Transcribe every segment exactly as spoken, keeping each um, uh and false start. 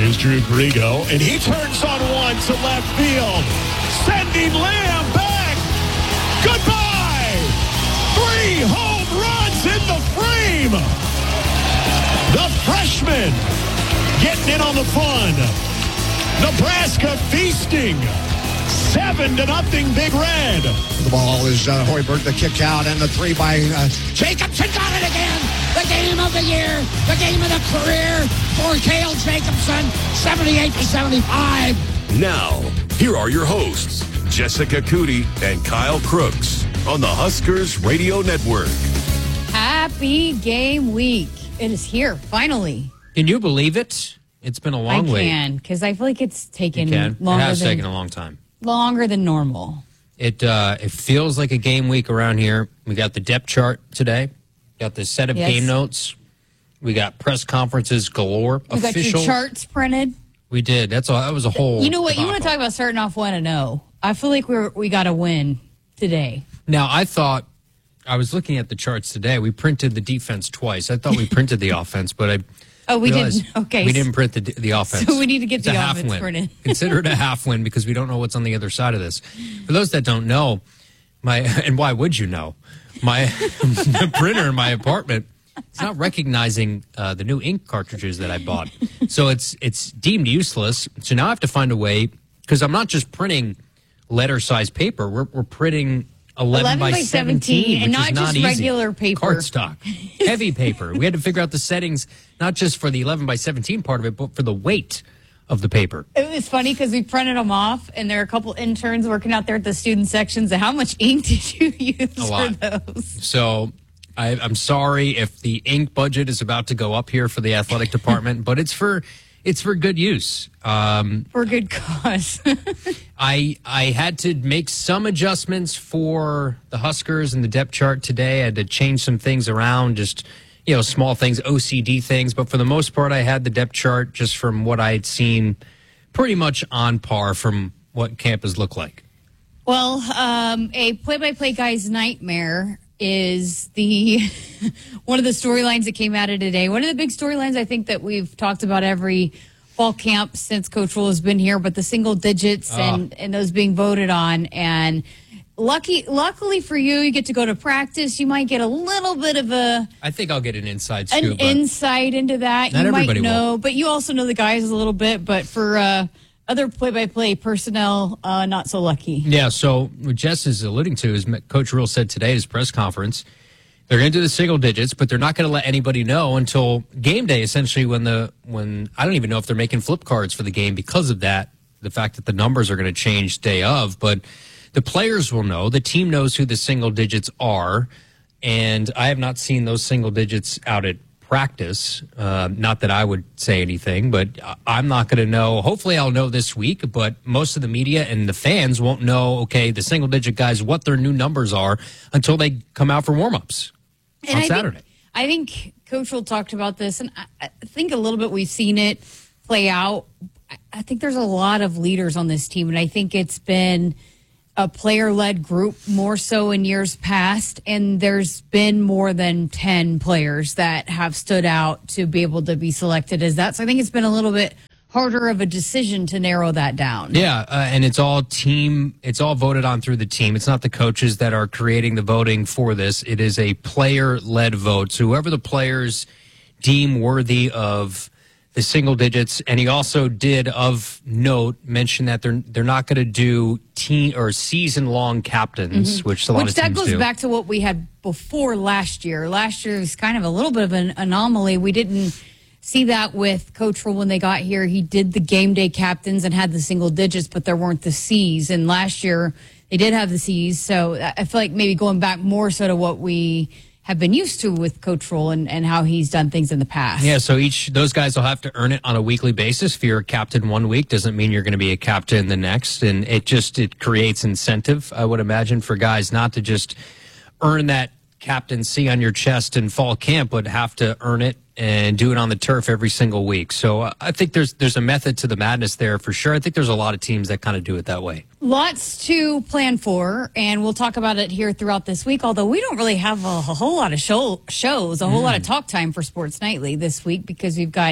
Here's Drew Grigo, and he turns on one to left field, sending Lamb back. Goodbye! Three home runs in the frame. The freshman getting in on the fun. Nebraska feasting. Seven to nothing, Big Red. The ball is uh, Hoiberg, the kick out, and the three by uh, Jacobson. Got it again. The game of the year. The game of the career for Cale Jacobson. seventy-eight to seventy-five. Now, here are your hosts, Jessica Cootie and Kyle Crooks on the Huskers Radio Network. Happy game week. It is here, finally. Can you believe it? It's been a long I wait. I can, because I feel like it's taken you can. longer It has than, taken a long time. Longer than normal. It uh, it feels like a game week around here. We got the depth chart today. Got the set of Yes. game notes. We got press conferences galore. We Official. got your charts printed. We did. That's all. That was a whole. You know what? You want to debacle. talk about starting off one and zero? I feel like we're we got to win today. Now, I thought, I was looking at the charts today. We printed the defense twice. I thought we printed the offense, but I Oh, we realized didn't. Okay, we didn't print the the offense. So we need to get It's the a half offense win. printed. Consider it a half win because we don't know what's on the other side of this. For those that don't know, my and why would you know? My the printer in my apartment, it's not recognizing uh, the new ink cartridges that I bought, so it's it's deemed useless. So now I have to find a way, because I'm not just printing letter size paper. We're we're printing eleven by seventeen, and which not is not just easy. regular paper. Cardstock, heavy paper. We had to figure out the settings, not just for the eleven by seventeen part of it, but for the weight of the paper. It was funny because we printed them off, and there are a couple interns working out there at the student sections. And how much ink did you use A lot. for those? So I, I'm sorry if the ink budget is about to go up here for the athletic department, but it's for it's for good use. Um, For a good cause. I I had to make some adjustments for the Huskers and the depth chart today. I had to change some things around, just, you know, small things, O C D things. But for the most part, I had the depth chart just from what I had seen pretty much on par from what campus looked like. Well, um, a play-by-play guy's nightmare is the one of the storylines that came out of today. One of the big storylines I think that we've talked about every fall camp since Coach Rule has been here, but the single digits Oh. and, and those being voted on. And lucky, luckily for you, you get to go to practice. You might get a little bit of a I think I'll get an inside an scoop. but insight into that. Not You might everybody know, will. but you also know the guys a little bit. But for uh, other play-by-play personnel, uh, not so lucky. Yeah, so what Jess is alluding to is Coach Rule said today at his press conference, they're going to do the single digits, but they're not going to let anybody know until game day, essentially, when the when I don't even know if they're making flip cards for the game because of that, the fact that the numbers are going to change day of. But the players will know. The team knows who the single digits are, and I have not seen those single digits out at practice. Uh, not that I would say anything, but I- I'm not going to know. Hopefully I'll know this week, but most of the media and the fans won't know, okay, the single digit guys, what their new numbers are until they come out for warm-ups And on I Saturday. Think, I think Coach Rule talked about this, and I, I think a little bit we've seen it play out. I, I think there's a lot of leaders on this team, and I think it's been a player-led group more so in years past, and there's been more than ten players that have stood out to be able to be selected as that. So I think it's been a little bit harder of a decision to narrow that down. Yeah, uh, and it's all team. It's all voted on through the team. It's not the coaches that are creating the voting for this. It is a player-led vote. So whoever the players deem worthy of the single digits, and he also did, of note, mention that they're they're not going to do team or season-long captains, Mm-hmm. which a lot Which of that teams goes do. back to what we had before last year. Last year was kind of a little bit of an anomaly. We didn't see that with Coach Rule when they got here. He did the game day captains and had the single digits, but there weren't the C's. And last year they did have the C's. So I feel like maybe going back more so to what we have been used to with Coach Rule and, and how he's done things in the past. Yeah, so each those guys will have to earn it on a weekly basis. If you're a captain one week, doesn't mean you're going to be a captain the next, and it just it creates incentive, I would imagine, for guys not to just earn that captaincy on your chest in fall camp, but have to earn it and do it on the turf every single week. So uh, I think there's there's a method to the madness there for sure. I think there's a lot of teams that kind of do it that way. Lots to plan for, and we'll talk about it here throughout this week, although we don't really have a, a whole lot of show, shows, a whole Mm. lot of talk time for Sports Nightly this week because we've got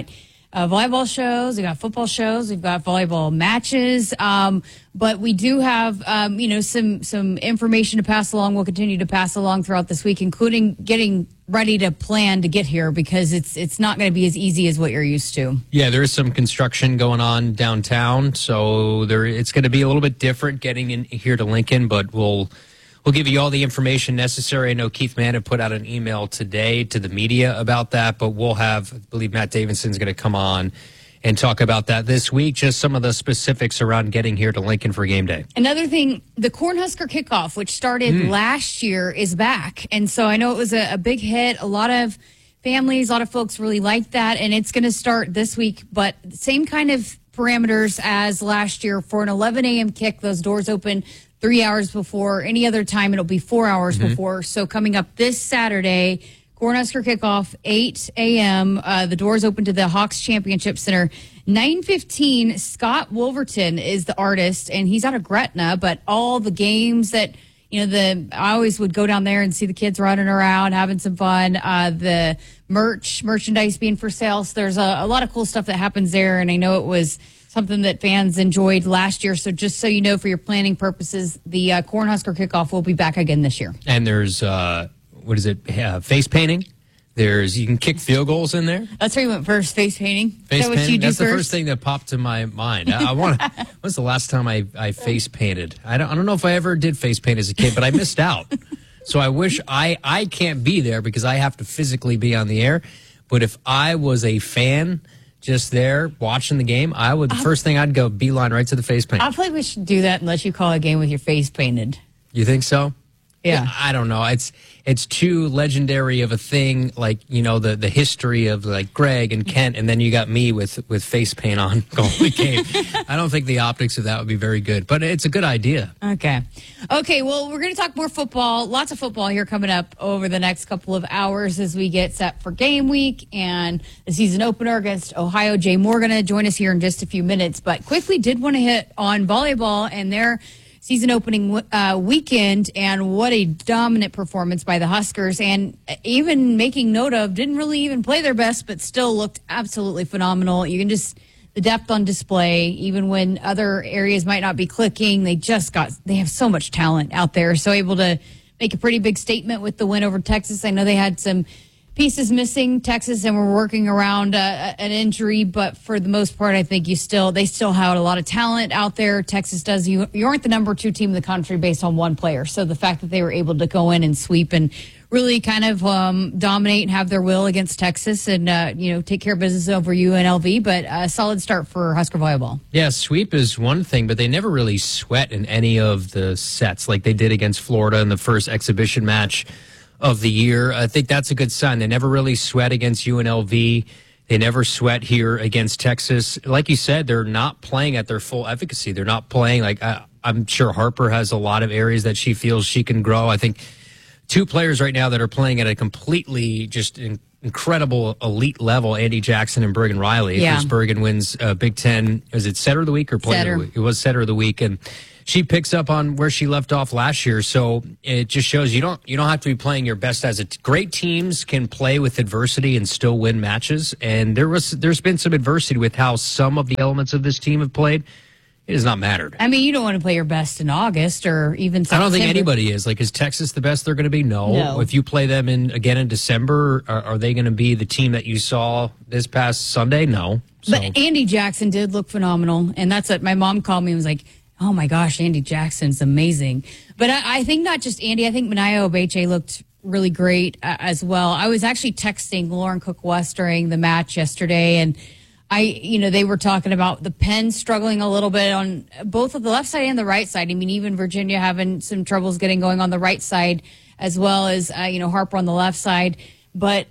uh, volleyball shows, we've got football shows, we've got volleyball matches. Um, but we do have, um, you know, some some information to pass along. We'll continue to pass along throughout this week, including getting ready to plan to get here because it's it's not going to be as easy as what you're used to. Yeah, there is some construction going on downtown, so there it's going to be a little bit different getting in here to Lincoln, but we'll we'll give you all the information necessary. I know Keith Mann had put out an email today to the media about that, but we'll have, I believe Matt Davidson's going to come on and talk about that this week, just some of the specifics around getting here to Lincoln for game day. Another thing, the Cornhusker kickoff, which started mm. last year, is back. And so I know it was a, a big hit. A lot of families, a lot of folks really liked that, and it's going to start this week, but same kind of parameters as last year for an eleven a.m. kick. Those doors open three hours before. Any other time, it'll be four hours mm-hmm. before. So coming up this Saturday, Cornhusker kickoff, eight a.m. Uh, the doors open to the Hawks Championship Center. nine fifteen, Scott Wolverton is the artist, and he's out of Gretna, but all the games that, you know, the I always would go down there and see the kids running around, having some fun. Uh, the merch, merchandise being for sale. So there's a, a lot of cool stuff that happens there, and I know it was something that fans enjoyed last year. So just so you know, for your planning purposes, the uh, Cornhusker kickoff will be back again this year. And there's... Uh What is it? Uh, face painting. There's you can kick field goals in there. That's where you went first. Face painting. Face that painting. That's first? The first thing that popped to my mind. I, I want. When's the last time I, I face painted? I don't. I don't know if I ever did face paint as a kid, but I missed out. So I wish I I can't be there because I have to physically be on the air. But if I was a fan just there watching the game, I would. The I'll, first thing I'd go beeline right to the face paint. I feel like we should do that and let you call a game with your face painted. You think so? Yeah. I don't know. It's it's too legendary of a thing, like, you know, the, the history of, like, Greg and Kent, and then you got me with, with face paint on going the game. I don't think the optics of that would be very good, but it's a good idea. Okay. Okay, well, we're going to talk more football. Lots of football here coming up over the next couple of hours as we get set for game week and the season opener against Ohio. Jay Moore going to join us here in just a few minutes, but quickly did want to hit on volleyball and their season opening uh, weekend, and what a dominant performance by the Huskers, and even making note of, didn't really even play their best, but still looked absolutely phenomenal. You can just, the depth on display, even when other areas might not be clicking, they just got, they have so much talent out there. So able to make a pretty big statement with the win over Texas. I know they had some pieces missing, Texas, and we're working around uh, an injury, but for the most part, I think you still they still have a lot of talent out there. Texas does. You you aren't the number two team in the country based on one player, so the fact that they were able to go in and sweep and really kind of um, dominate and have their will against Texas and uh, you know take care of business over U N L V, but a solid start for Husker volleyball. Yeah, sweep is one thing, but they never really sweat in any of the sets like they did against Florida in the first exhibition match of the year. I think that's a good sign. They never really sweat against U N L V. They never sweat here against Texas. Like you said, they're not playing at their full efficacy. They're not playing like I, I'm sure Harper has a lot of areas that she feels she can grow. I think two players right now that are playing at a completely just in, incredible elite level, Andy Jackson and Bergen Riley. Yeah. Bergen wins uh, Big Ten. Was it Setter of the Week or Player Setter. of the Week? It was Setter of the Week. And she picks up on where she left off last year, so it just shows you don't you don't have to be playing your best as a t- great teams can play with adversity and still win matches. And there was there's been some adversity with how some of the elements of this team have played. It has not mattered. I mean, you don't want to play your best in August or even September. I don't think anybody is. Like, is Texas the best they're going to be? No. no. If you play them in again in December, are, are they going to be the team that you saw this past Sunday? No. So. But Andy Jackson did look phenomenal, and that's what my mom called me and was like, oh, my gosh, Andy Jackson's amazing. But I, I think not just Andy. I think Manaya Obeche looked really great uh, as well. I was actually texting Lauren Cook-West during the match yesterday, and I, you know, they were talking about the Penn struggling a little bit on both of the left side and the right side. I mean, even Virginia having some troubles getting going on the right side as well as, uh, you know, Harper on the left side. But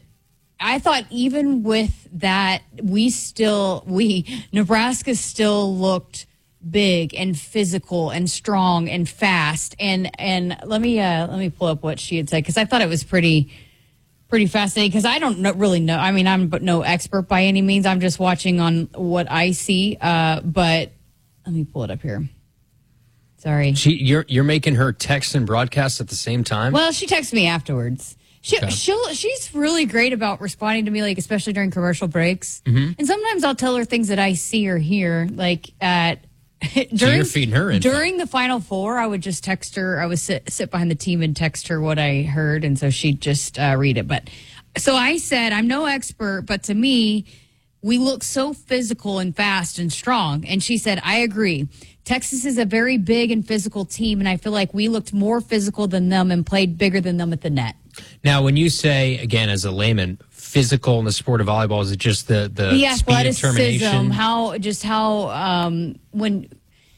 I thought even with that, we still, we, Nebraska still looked big and physical and strong and fast. And and let me uh, let me pull up what she had said, because I thought it was pretty pretty fascinating, because I don't know, really know. I mean, I'm no expert by any means. I'm just watching on what I see. Uh, but let me pull it up here. Sorry. She, you're you're making her text and broadcast at the same time? Well, she texted me afterwards. She, Okay. she'll, she's really great about responding to me, like especially during commercial breaks. Mm-hmm. And sometimes I'll tell her things that I see or hear, like at during So you're feeding her info. during the Final Four. I would just text her. I would sit sit behind the team and text her what I heard, and so she'd just uh, read it. But so I said, I'm no expert, but to me, we look so physical and fast and strong. And she said, I agree. Texas is a very big and physical team, and I feel like we looked more physical than them and played bigger than them at the net. Now, when you say, again, as a layman, physical in the sport of volleyball, is it just the, the, The speed and athleticism, determination? how just how um, when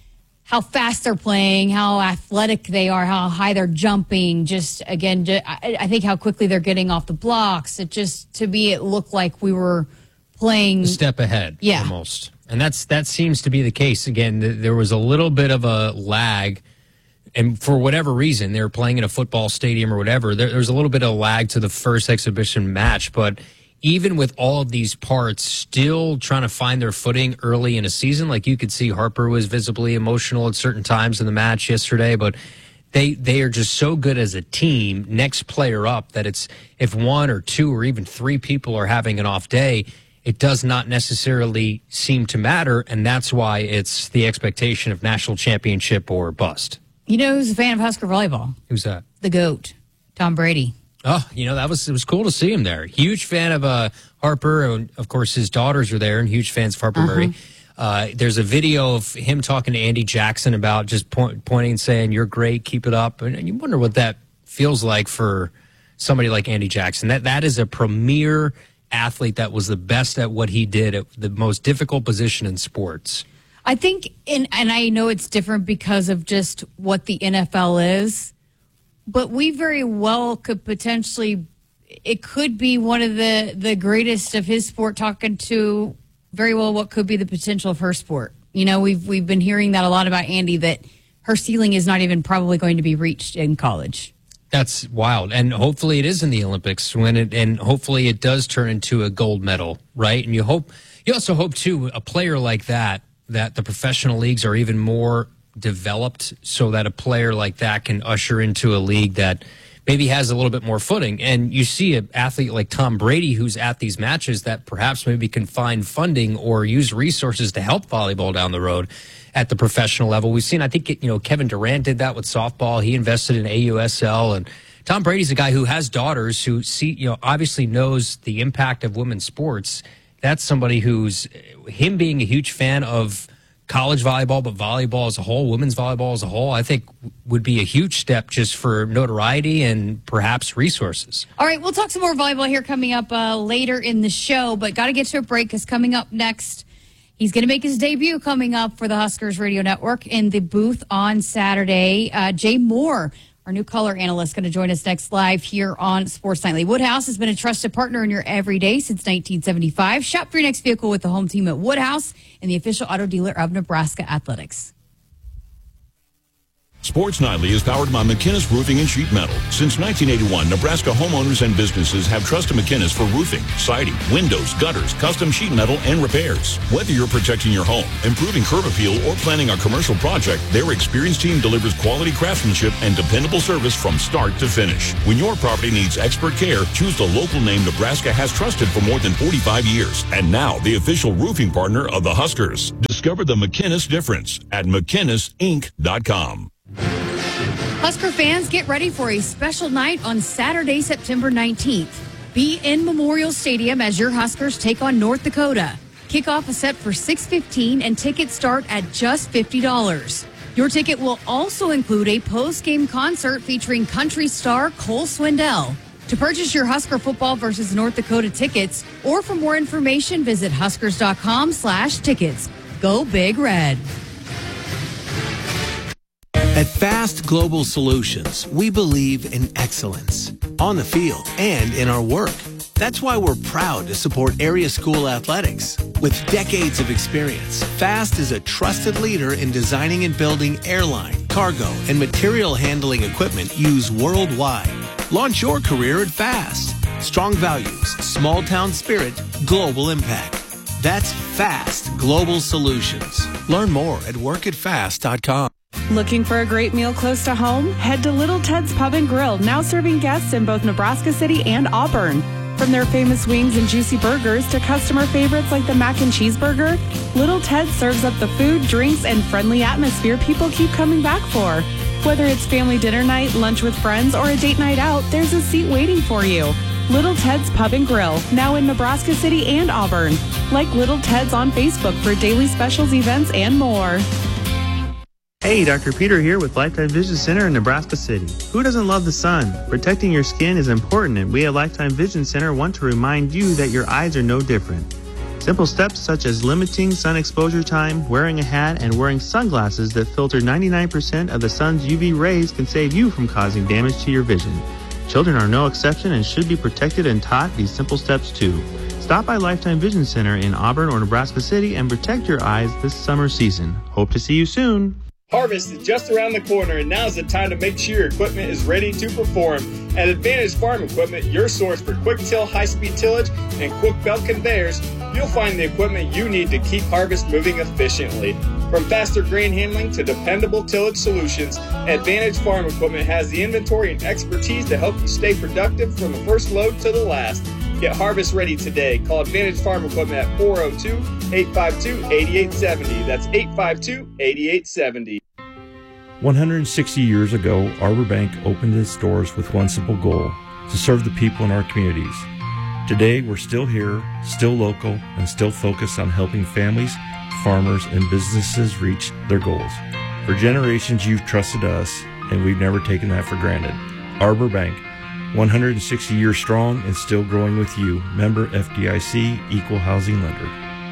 how fast they're playing, how athletic they are, how high they're jumping. Just again, ju- I, I think how quickly they're getting off the blocks. It just to me, it looked like we were playing A step ahead, Yeah. almost. And that's that seems to be the case. Again, th- there was a little bit of a lag, and for whatever reason, they were playing in a football stadium or whatever. There, there was a little bit of lag to the first exhibition match, but even with all of these parts still trying to find their footing early in a season, like you could see Harper was visibly emotional at certain times in the match yesterday, but they they are just so good as a team, next player up, that it's if one or two or even three people are having an off day, it does not necessarily seem to matter, and that's why it's the expectation of national championship or bust. You know who's a fan of Husker volleyball? Who's that? The GOAT, Tom Brady. Oh, you know, that was it was cool to see him there. Huge fan of uh, Harper, and of course his daughters are there, and huge fans of Harper Uh-huh. Murray. Uh, there's a video of him talking to Andy Jackson about just point, pointing and saying, "You're great, keep it up." And, and you wonder what that feels like for somebody like Andy Jackson. That that is a premier athlete that was the best at what he did at the most difficult position in sports. I think, in, and I know it's different because of just what the N F L is, but we very well could potentially, it could be one of the, the greatest of his sport talking to very well what could be the potential of her sport. You know, we've we've been hearing that a lot about Andy, that her ceiling is not even probably going to be reached in college. That's wild. And hopefully it is in the Olympics when it, and hopefully it does turn into a gold medal, right? And you hope, you also hope too, a player like that, that the professional leagues are even more developed so that a player like that can usher into a league that maybe has a little bit more footing. And you see an athlete like Tom Brady who's at these matches that perhaps maybe can find funding or use resources to help volleyball down the road at the professional level. We've seen, I think, you know, Kevin Durant did that with softball. He invested in A U S L, and Tom Brady's a guy who has daughters who see, you know, obviously knows the impact of women's sports. That's somebody who's, him being a huge fan of college volleyball, but volleyball as a whole, women's volleyball as a whole, I think would be a huge step just for notoriety and perhaps resources. All right, we'll talk some more volleyball here coming up uh, later in the show, but got to get to a break because coming up next, he's going to make his debut coming up for the Huskers Radio Network in the booth on Saturday. Uh, Jay Moore, our new color analyst, going to join us next live here on Sports Nightly. Woodhouse has been a trusted partner in your everyday since nineteen seventy-five. Shop for your next vehicle with the home team at Woodhouse and the official auto dealer of Nebraska Athletics. Sports Nightly is powered by McInnes Roofing and Sheet Metal. Since nineteen eighty-one, Nebraska homeowners and businesses have trusted McInnes for roofing, siding, windows, gutters, custom sheet metal, and repairs. Whether you're protecting your home, improving curb appeal, or planning a commercial project, their experienced team delivers quality craftsmanship and dependable service from start to finish. When your property needs expert care, choose the local name Nebraska has trusted for more than forty-five years. And now, the official roofing partner of the Huskers. Discover the McInnes difference at McInnes Inc dot com. Husker fans, get ready for a special night on Saturday, September nineteenth. Be in Memorial Stadium as your Huskers take on North Dakota. Kickoff is set for six fifteen and tickets start at just fifty dollars. Your ticket will also include a post-game concert featuring country star Cole Swindell. To purchase your Husker football versus North Dakota tickets, or for more information, visit huskers.com slash tickets. Go Big Red. At Fast Global Solutions, we believe in excellence on the field and in our work. That's why we're proud to support area school athletics. With decades of experience, Fast is a trusted leader in designing and building airline, cargo, and material handling equipment used worldwide. Launch your career at Fast. Strong values, small town spirit, global impact. That's Fast Global Solutions. Learn more at work at fast dot com. Looking for a great meal close to home? Head to Little Ted's Pub and Grill, now serving guests in both Nebraska City and Auburn. From their famous wings and juicy burgers to customer favorites like the mac and cheese burger, Little Ted serves up the food, drinks, and friendly atmosphere people keep coming back for. Whether it's family dinner night, lunch with friends, or a date night out, there's a seat waiting for you. Little Ted's Pub and Grill, now in Nebraska City and Auburn. Like Little Ted's on Facebook for daily specials, events, and more. Hey, Doctor Peter here with Lifetime Vision Center in Nebraska City. Who doesn't love the sun? Protecting your skin is important, and we at Lifetime Vision Center want to remind you that your eyes are no different. Simple steps such as limiting sun exposure time, wearing a hat, and wearing sunglasses that filter ninety-nine percent of the sun's U V rays can save you from causing damage to your vision. Children are no exception and should be protected and taught these simple steps too. Stop by Lifetime Vision Center in Auburn or Nebraska City and protect your eyes this summer season. Hope to see you soon. Harvest is just around the corner, and now's the time to make sure your equipment is ready to perform. At Advantage Farm Equipment, your source for quick till, high-speed tillage, and quick belt conveyors, you'll find the equipment you need to keep harvest moving efficiently. From faster grain handling to dependable tillage solutions, Advantage Farm Equipment has the inventory and expertise to help you stay productive from the first load to the last. Get harvest ready today. Call Advantage Farm Equipment at four oh two, eight five two, eight eight seven oh. That's eight five two, eight eight seven oh. one hundred sixty years ago, Arbor Bank opened its doors with one simple goal: to serve the people in our communities. Today, we're still here, still local, and still focused on helping families, farmers, and businesses reach their goals. For generations, you've trusted us, and we've never taken that for granted. Arbor Bank, one hundred sixty years strong and still growing with you. Member F D I C, Equal Housing Lender.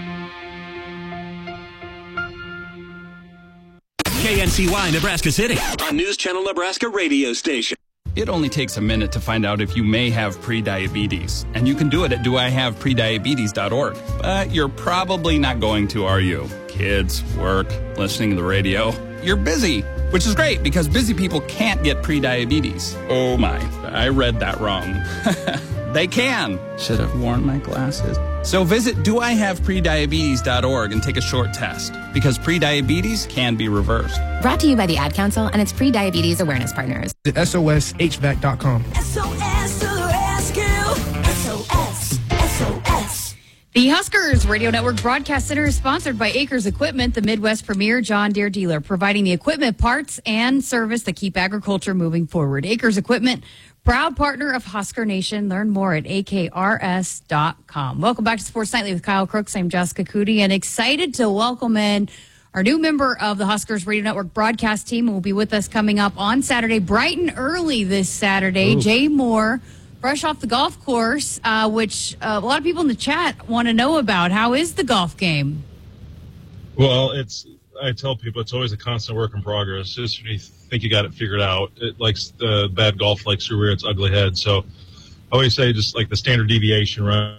K N C Y Nebraska City on News Channel Nebraska radio station. It only takes a minute to find out if you may have prediabetes, and you can do it at do I have prediabetes dot org. But you're probably not going to, are you? Kids, work, listening to the radio. You're busy, which is great because busy people can't get prediabetes. Oh my, I read that wrong. They can. Should have worn my glasses. So visit do I have prediabetes dot org and take a short test, because prediabetes can be reversed. Brought to you by the Ad Council and its pre-diabetes awareness partners. S O S H V A C dot com. S O S to the rescue. S O S. S O S. The Huskers Radio Network Broadcast Center is sponsored by Acres Equipment, the Midwest premier John Deere dealer, providing the equipment, parts, and service that keep agriculture moving forward. Acres Equipment, proud partner of Husker Nation. Learn more at A K R S dot com. Welcome back to Sports Nightly with Kyle Crooks. I'm Jessica Cootie, and excited to welcome in our new member of the Huskers Radio Network broadcast team, who will be with us coming up on Saturday, bright and early this Saturday. Ooh. Jay Moore, fresh off the golf course, uh, which uh, a lot of people in the chat want to know about. How is the golf game? Well, it's I tell people it's always a constant work in progress. Just when you think you got it figured out, it likes the bad golf likes to rear its ugly head. So I always say just like the standard deviation, right?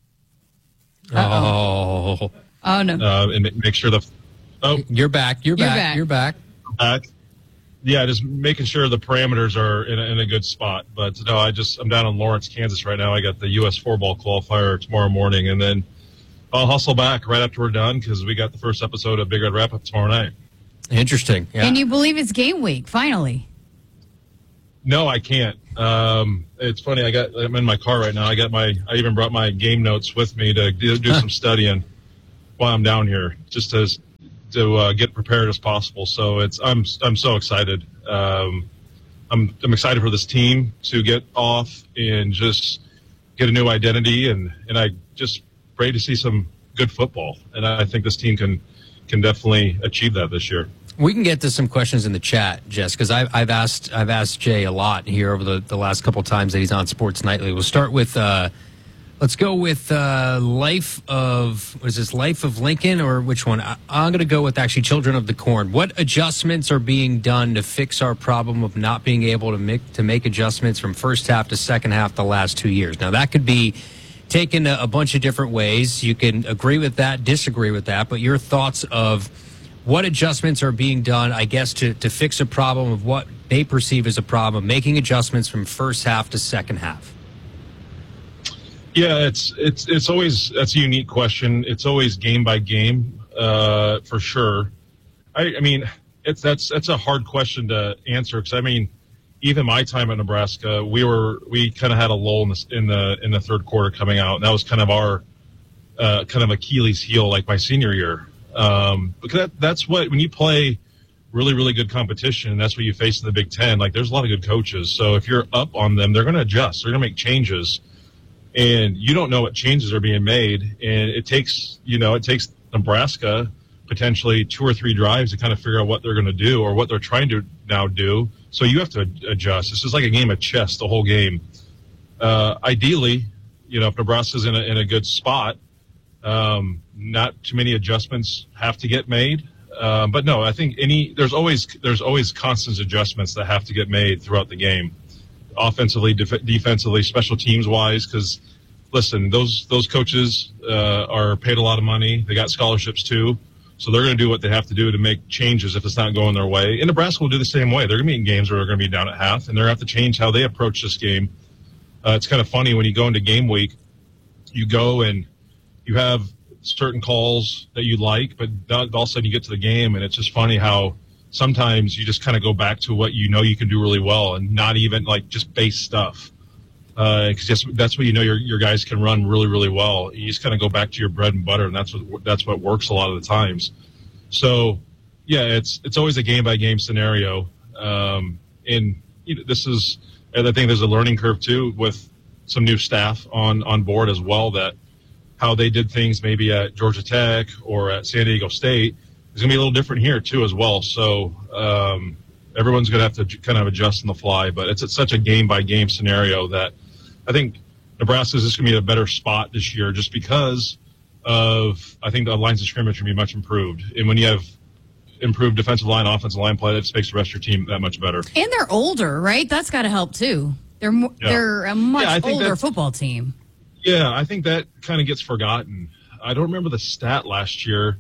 Oh, oh no! Uh, and make sure the oh, you're back. You're, you're back. back. You're back. Back. Yeah, just making sure the parameters are in a, in a good spot. But no, I just I'm down in Lawrence, Kansas right now. I got the U S four ball qualifier tomorrow morning, and then I'll hustle back right after we're done because we got the first episode of Big Red Wrap Up tomorrow night. Interesting. Yeah. Can you believe it's game week finally? No, I can't. Um, it's funny. I got. I'm in my car right now. I got my. I even brought my game notes with me to do, do some studying while I'm down here, just to to uh, get prepared as possible. So it's. I'm. I'm so excited. Um, I'm. I'm excited for this team to get off and just get a new identity, and and I just pray to see some good football. And I think this team can can definitely achieve that this year. We can get to some questions in the chat, Jess, because I've, I've asked I've asked Jay a lot here over the, the last couple of times that he's on Sports Nightly. We'll start with, uh, let's go with uh, Life of, what is this, Life of Lincoln, or which one? I, I'm going to go with actually Children of the Corn. What adjustments are being done to fix our problem of not being able to make, to make adjustments from first half to second half the last two years? Now, that could be taken a, a bunch of different ways. You can agree with that, disagree with that, but your thoughts of what adjustments are being done, I guess, to, to fix a problem of what they perceive as a problem, making adjustments from first half to second half? Yeah, it's it's it's always that's a unique question. It's always game by game, uh, for sure. I, I mean, it's that's that's a hard question to answer because I mean, even my time at Nebraska, we were we kind of had a lull in the in the in the third quarter coming out, and that was kind of our uh, kind of Achilles heel, like my senior year. Um, because that, that's what when you play really really good competition, and that's what you face in the Big Ten. Like there's a lot of good coaches, so if you're up on them, they're going to adjust, they're going to make changes, and you don't know what changes are being made, and it takes you know it takes Nebraska potentially two or three drives to kind of figure out what they're going to do or what they're trying to now do. So you have to adjust. This is like a game of chess the whole game. Uh, ideally, you know, if Nebraska's in a, in a good spot, um, not too many adjustments have to get made. Uh, but no, I think any there's always there's always constant adjustments that have to get made throughout the game, offensively, def- defensively, special teams wise. Because listen, those those coaches uh, are paid a lot of money. They got scholarships too. So they're going to do what they have to do to make changes if it's not going their way. And Nebraska will do the same way. They're going to be in games where they're going to be down at half, and they're going to have to change how they approach this game. Uh, it's kind of funny when you go into game week, you go and you have certain calls that you like, but all of a sudden you get to the game, and it's just funny how sometimes you just kind of go back to what you know you can do really well and not even like just base stuff. Because uh, that's what you know your your guys can run really really well. You just kind of go back to your bread and butter, and that's what that's what works a lot of the times. So, yeah, it's it's always a game by game scenario, um, and you know, this is and I think there's a learning curve too with some new staff on on board as well. That how they did things maybe at Georgia Tech or at San Diego State is going to be a little different here too as well. So. Um, Everyone's going to have to kind of adjust on the fly, but it's, it's such a game-by-game scenario that I think Nebraska is just going to be in a better spot this year just because of, I think the lines of scrimmage are going to be much improved. And when you have improved defensive line, offensive line play, that just makes the rest of your team that much better. And they're older, right? That's got to help, too. They're more, Yeah. they're a much Yeah, I think older that's- football team. Yeah, I think that kind of gets forgotten. I don't remember the stat last year,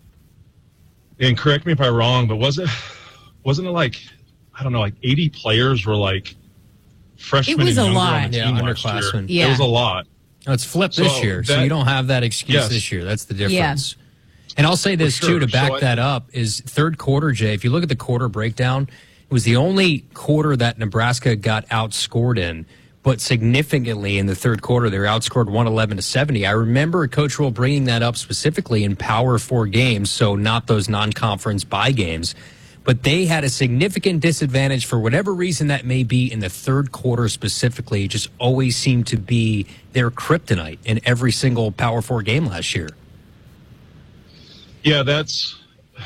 and correct me if I'm wrong, but was it – Wasn't it like, I don't know, like eighty players were like freshmen It was and a younger lot. on the Yeah, team last underclassmen. year. Yeah. It was a lot. No, it's flipped this So year, so that- you don't have that excuse Yes. this year. That's the Yeah. difference. And I'll say this, For too, to sure. back So I- that up, is third quarter, Jay, if you look at the quarter breakdown, it was the only quarter that Nebraska got outscored in, but significantly in the third quarter, they were outscored one eleven to seventy. I remember Coach Rule bringing that up specifically in Power Four games, so not those non-conference bye games. But they had a significant disadvantage for whatever reason that may be in the third quarter specifically. It just always seemed to be their kryptonite in every single Power Four game last year. Yeah, that's.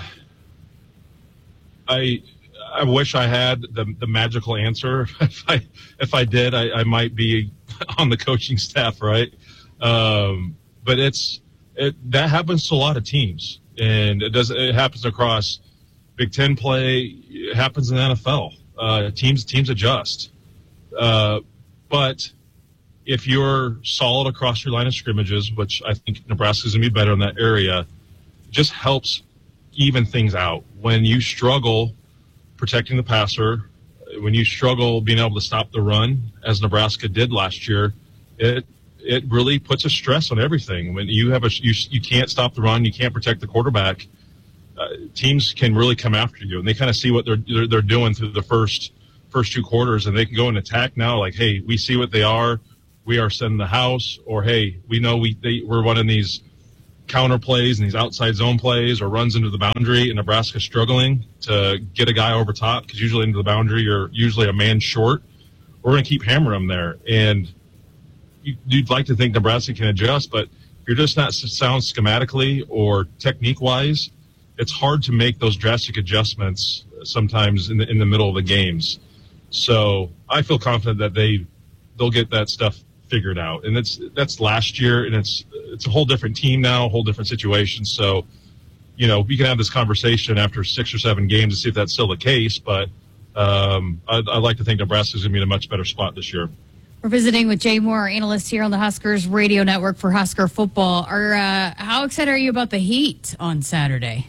I I wish I had the the magical answer. If I if I did, I, I might be on the coaching staff, right? Um, but it's it that happens to a lot of teams, and it does it happens across Big Ten play. It happens in the N F L. Uh, teams teams adjust, uh, but if you're solid across your line of scrimmages, which I think Nebraska's going to be better in that area, it just helps even things out. When you struggle protecting the passer, when you struggle being able to stop the run, as Nebraska did last year, it it really puts a stress on everything. When you have a you, you can't stop the run, you can't protect the quarterback. Uh, teams can really come after you, and they kind of see what they're, they're they're doing through the first first two quarters, and they can go and attack now. Like, hey, we see what they are. We are sending the house, or hey, we know we they, we're running these counter plays and these outside zone plays, or runs into the boundary, and Nebraska's struggling to get a guy over top because usually into the boundary you're usually a man short. We're going to keep hammering them there, and you, you'd like to think Nebraska can adjust, but if you're just not sound schematically or technique wise, it's hard to make those drastic adjustments sometimes in the in the middle of the games. So I feel confident that they they'll get that stuff figured out, and it's that's last year, and it's it's a whole different team now, a whole different situation. So, you know, we can have this conversation after six or seven games to see if that's still the case. But um, I, I like to think Nebraska's going to be in a much better spot this year. We're visiting with Jay Moore, analyst here on the Huskers Radio Network for Husker Football. Are uh, how excited are you about the Heat on Saturday?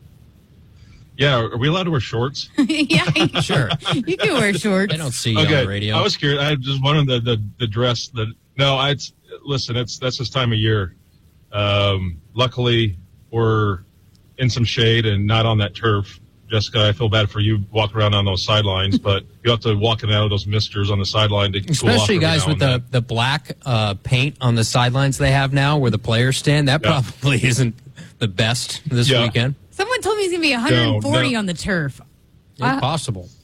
Yeah, are we allowed to wear shorts? Yeah, Sure. you can wear shorts. I don't see you Okay, on the radio. I was curious. I just wanted the the, the dress. The no, I listen. It's that's this time of year. Um, luckily, we're in some shade and not on that turf. Jessica, I feel bad for you walking around on those sidelines, but you have to walk in and out of those misters on the sideline to especially cool off guys with the, the black uh, paint on the sidelines they have now where the players stand. That yeah. probably isn't the best this yeah. weekend. Someone told me he's going to be one hundred forty no, no. on the turf. Impossible. Uh,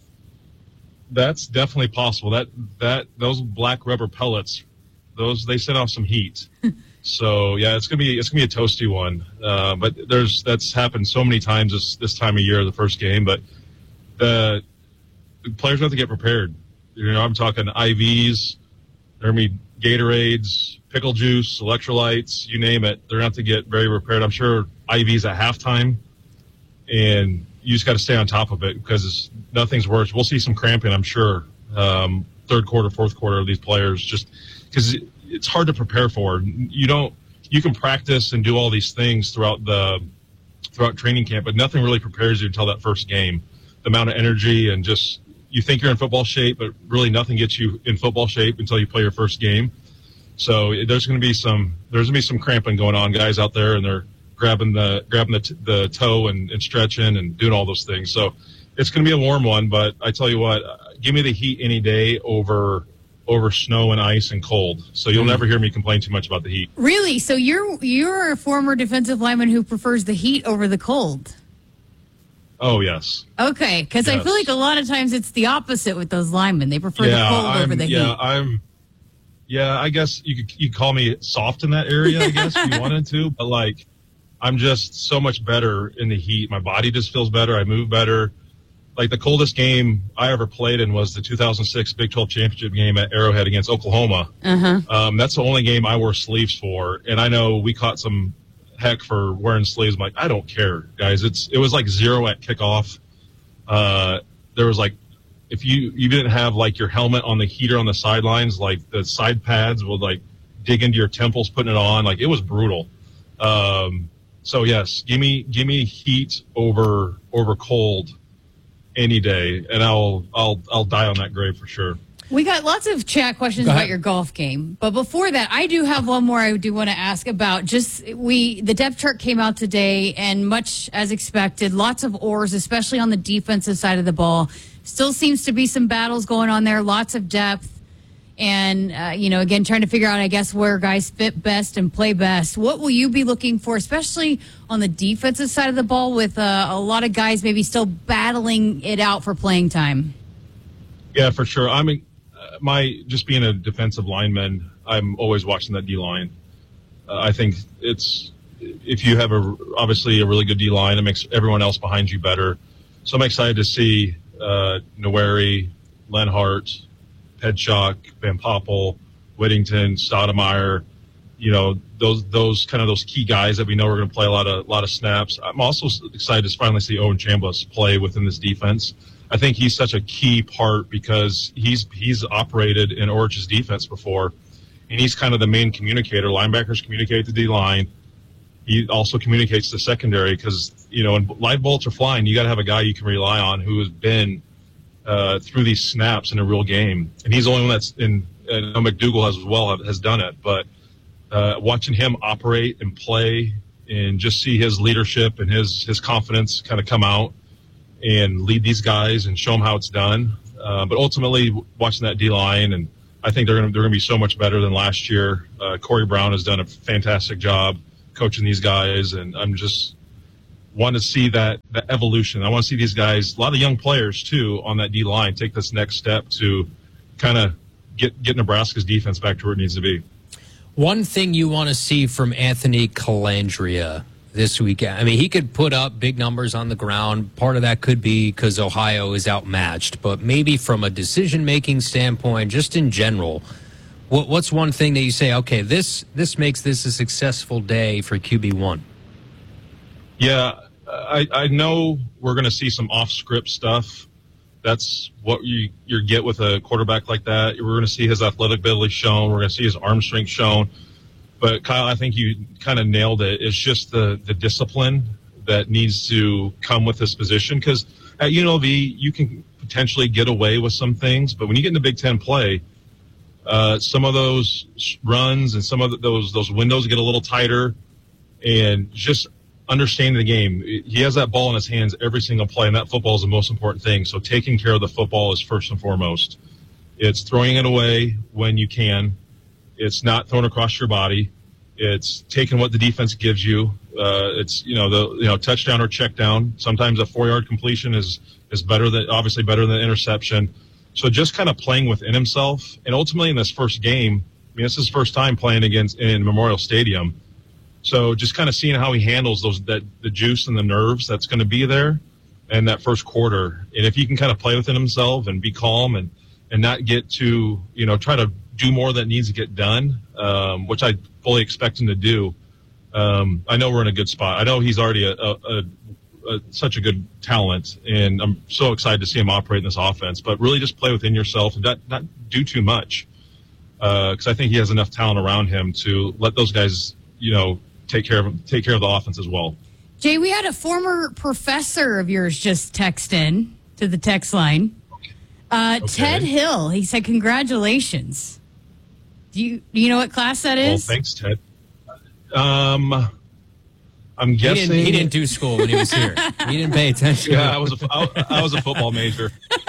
That's definitely possible. That that those black rubber pellets, those they set off some heat. So yeah, it's gonna be it's gonna be a toasty one. Uh, but there's that's happened so many times this this time of year, the first game. But the, the players have to get prepared. You know, I'm talking I Vs, there gonna be Gatorades, pickle juice, electrolytes, you name it. They're gonna have to get very prepared. I'm sure I Vs at halftime, and you just got to stay on top of it because it's, nothing's worse. We'll see some cramping, I'm sure, um, third quarter, fourth quarter of these players, just because it's hard to prepare for. You don't, you can practice and do all these things throughout the throughout training camp, but nothing really prepares you until that first game. The amount of energy and just you think you're in football shape, but really nothing gets you in football shape until you play your first game. So there's going to be some there's going to be some cramping going on, guys out there, and they're grabbing the grabbing the, t- the toe and, and stretching and doing all those things. So it's going to be a warm one, but I tell you what, uh, give me the heat any day over over snow and ice and cold. So you'll mm. never hear me complain too much about the heat. Really? So you're you're a former defensive lineman who prefers the heat over the cold? Oh, yes. Okay, because yes. I feel like a lot of times it's the opposite with those linemen. They prefer yeah, the cold I'm, over the yeah, heat. I'm, yeah, I guess you could you call me soft in that area, I guess, if you wanted to. But, like, I'm just so much better in the heat. My body just feels better. I move better. Like, the coldest game I ever played in was the two thousand six Big twelve championship game at Arrowhead against Oklahoma. Uh-huh. Um, that's the only game I wore sleeves for. And I know we caught some heck for wearing sleeves. I'm like, I don't care, guys. It's It was like zero at kickoff. Uh, there was, like, if you, you didn't have, like, your helmet on the heater on the sidelines, like, the side pads would, like, dig into your temples putting it on. Like, it was brutal. Um, so, yes, give me give me heat over over cold any day, and I'll I'll I'll die on that grave for sure. We got lots of chat questions about your golf game, but before that, I do have one more I do want to ask about. Just we the depth chart came out today, and much as expected, lots of oars, especially on the defensive side of the ball. Still seems to be some battles going on there, lots of depth, and uh, you know, again, trying to figure out, I guess, where guys fit best and play best. What will you be looking for, especially on the defensive side of the ball, with uh, a lot of guys maybe still battling it out for playing time? Yeah, for sure. I mean, uh, my just being a defensive lineman, I'm always watching that D line. Uh, I think it's if you have a obviously a really good D line, it makes everyone else behind you better. So I'm excited to see uh, Noweri, Lenhart, Pedshock, Van Poppel, Whittington, Stoudemire, you know, those those kind of those key guys that we know are going to play a lot of lot of snaps. I'm also excited to finally see Owen Chambliss play within this defense. I think he's such a key part because he's he's operated in Orch's defense before, and he's kind of the main communicator. Linebackers communicate the D-line. He also communicates the secondary because, you know, when live bolts are flying, you got to have a guy you can rely on who has been uh, through these snaps in a real game. And he's the only one that's in, and McDougal has as well has done it. But uh, watching him operate and play and just see his leadership and his, his confidence kind of come out and lead these guys and show them how it's done. Uh, but ultimately, watching that D-line, and I think they're going to they're going to be so much better than last year. Uh, Corey Brown has done a fantastic job coaching these guys, and I'm just want to see that, that evolution. I want to see these guys, a lot of young players too, on that D-line take this next step to kind of get, get Nebraska's defense back to where it needs to be. One thing you want to see from Anthony Calandria this weekend, I mean, he could put up big numbers on the ground. Part of that could be because Ohio is outmatched, but maybe from a decision-making standpoint, just in general, What, what's one thing that you say, okay, this this makes this a successful day for Q B one? Yeah, I, I know we're going to see some off-script stuff. That's what you, you get with a quarterback like that. We're going to see his athletic ability shown. We're going to see his arm strength shown. But, Kyle, I think you kind of nailed it. It's just the, the discipline that needs to come with this position. Because at U N L V, you can potentially get away with some things. But when you get into Big Ten play, Uh, some of those runs and some of those those windows get a little tighter, and just understanding the game. He has that ball in his hands every single play, and that football is the most important thing. So taking care of the football is first and foremost. It's throwing it away when you can. It's not thrown across your body. It's taking what the defense gives you. Uh, it's, you know, the, you know, touchdown or check down. Sometimes a four yard completion is, is better than, obviously better than interception. So just kind of playing within himself. And ultimately in this first game, I mean, this is his first time playing against in Memorial Stadium. So just kind of seeing how he handles those, that the juice and the nerves that's going to be there in that first quarter. And if he can kind of play within himself and be calm and, and not get to, you know, try to do more that needs to get done, um, which I fully expect him to do. Um, I know we're in a good spot. I know he's already a, a, a, a such a good talent, and I'm so excited to see him operate in this offense. But really, just play within yourself and not, not do too much, because uh, I think he has enough talent around him to let those guys, you know, take care of him, take care of the offense as well. Jay, we had a former professor of yours just text in to the text line. Uh, okay. Ted Hill. He said, "Congratulations." Do you do you know what class that is? Well, thanks, Ted. Um, I'm guessing he didn't, he didn't do school when he was here. He didn't pay attention. Yeah, I was a I, I was a football major.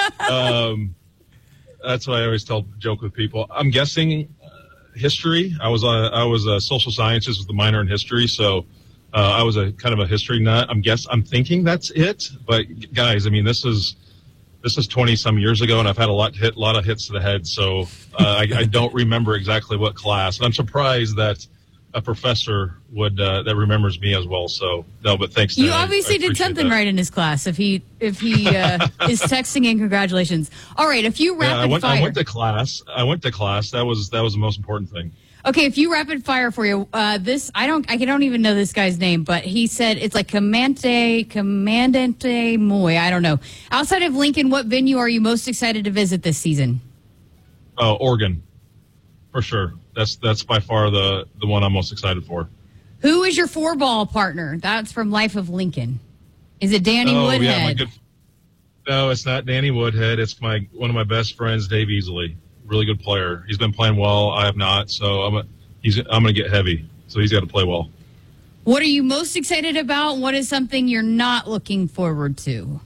Um, that's what I always tell joke with people. I'm guessing uh, history. I was uh, I was uh, social sciences with a minor in history, so uh, I was a kind of a history nut. I'm guess I'm thinking that's it. But guys, I mean, this is. This is twenty some years ago, and I've had a lot hit, a lot of hits to the head, so uh, I, I don't remember exactly what class. And I'm surprised that a professor would uh, that remembers me as well. So no, but thanks. You Ted. obviously I, I did something that. right in his class. If he if he uh, is texting in congratulations. All right, a few rapid yeah, I went, fire. I went to class. I went to class. That was that was the most important thing. Okay, a few rapid fire for you. Uh, this I don't I don't even know this guy's name, but he said it's like Commandante Commandante Moy. I don't know. Outside of Lincoln, what venue are you most excited to visit this season? Oh, uh, Oregon, for sure. That's that's by far the the one I'm most excited for. Who is your four ball partner? That's from Life of Lincoln. Is it Danny oh, Woodhead? Yeah, my good, no, it's not Danny Woodhead. It's my one of my best friends, Dave Easley. Really good player. He's been playing well. I have not, so I'm a, he's I'm going to get heavy. So he's got to play well. What are you most excited about? What is something you're not looking forward to?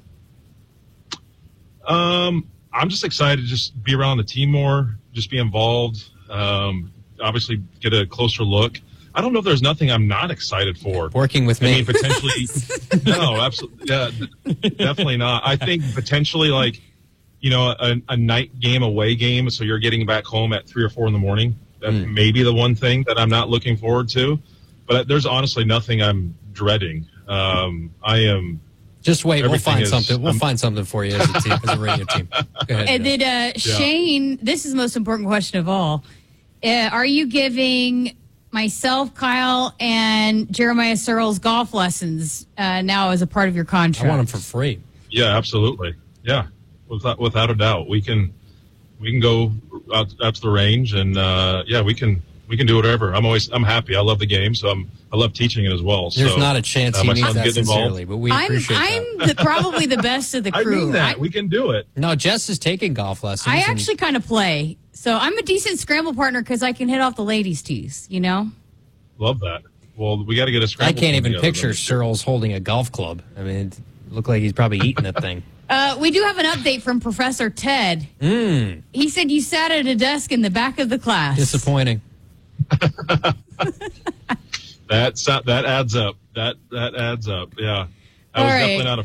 Um, I'm just excited to just be around the team more, just be involved. Um, obviously, get a closer look. I don't know if there's nothing I'm not excited for. Working with me, I mean, potentially. no, absolutely, yeah, definitely not. I think potentially like. You know, a, a night game, away game, so you're getting back home at three or four in the morning. That mm. may be the one thing that I'm not looking forward to. But there's honestly nothing I'm dreading. Um, I am. Just wait, we'll find is, something. We'll I'm, find something for you as a team, as a radio team. Go ahead, and then uh, Shane, yeah. This is the most important question of all. Uh, are you giving myself, Kyle, and Jeremiah Searles golf lessons uh, now as a part of your contract? I want them for free. Yeah, absolutely. Yeah. Without, without a doubt, we can we can go out, out to the range, and uh, yeah, we can we can do whatever. I'm always I'm happy. I love the game, so I'm I love teaching it as well. There's so, not a chance uh, he means that sincerely, involved. but we I'm, appreciate I'm that. the, probably the best of the crew. I mean that. I, we can do it. No, Jess is taking golf lessons. I actually kind of play, so I'm a decent scramble partner because I can hit off the ladies' tees. You know. Love that. Well, we got to get a scramble. I can't even together, picture Searles holding a golf club. I mean, it looked like he's probably eating that thing. Uh, we do have an update from Professor Ted. Mm. He said you sat at a desk in the back of the class. Disappointing. That's that adds up. That that adds up. Yeah, I All was right. definitely not a